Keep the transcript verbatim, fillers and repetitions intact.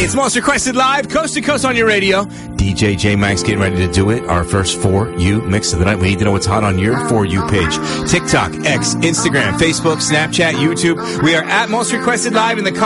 It's Most Requested Live, coast to coast on your radio. D J J-Max getting ready to do it. Our first For You mix of the night. We need to know what's hot on your For You page. TikTok, X, Instagram, Facebook, Snapchat, YouTube. We are at Most Requested Live in the